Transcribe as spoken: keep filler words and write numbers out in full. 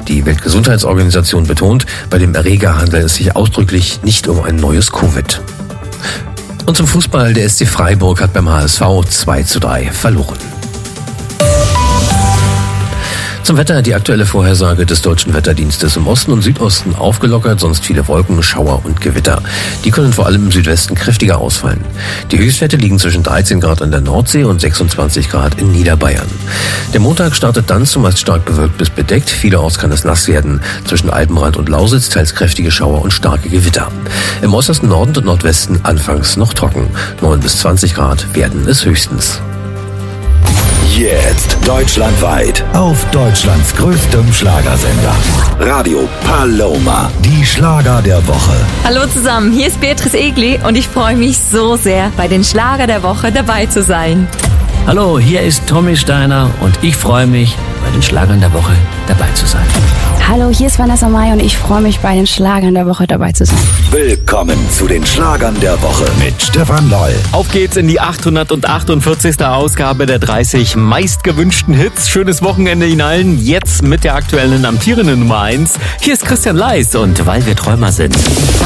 Die Weltgesundheitsorganisation betont, bei dem Erreger handelt es sich ausdrücklich nicht um ein neues Covid. Und zum Fußball, der S C Freiburg hat beim H S V zwei zu drei verloren. Zum Wetter, die aktuelle Vorhersage des Deutschen Wetterdienstes: im Osten und Südosten aufgelockert, sonst viele Wolken, Schauer und Gewitter. Die können vor allem im Südwesten kräftiger ausfallen. Die Höchstwerte liegen zwischen dreizehn Grad an der Nordsee und sechsundzwanzig Grad in Niederbayern. Der Montag startet dann zumeist stark bewölkt bis bedeckt. Vielerorts kann es nass werden. Zwischen Alpenrand und Lausitz teils kräftige Schauer und starke Gewitter. Im äußersten Norden und Nordwesten anfangs noch trocken. neun bis zwanzig Grad werden es höchstens. Jetzt deutschlandweit auf Deutschlands größtem Schlagersender. Radio Paloma. Die Schlager der Woche. Hallo zusammen, hier ist Beatrice Egli und ich freue mich so sehr, bei den Schlager der Woche dabei zu sein. Hallo, hier ist Tommy Steiner und ich freue mich, bei den Schlagern der Woche dabei zu sein. Hallo, hier ist Vanessa Mai und ich freue mich, bei den Schlagern der Woche dabei zu sein. Willkommen zu den Schlagern der Woche mit Stefan Loll. Auf geht's in die achthundertachtundvierzigste Ausgabe der dreißig meistgewünschten Hits. Schönes Wochenende Ihnen allen. Jetzt mit der aktuellen amtierenden Nummer eins. Hier ist Christian Leis und Weil wir Träumer sind.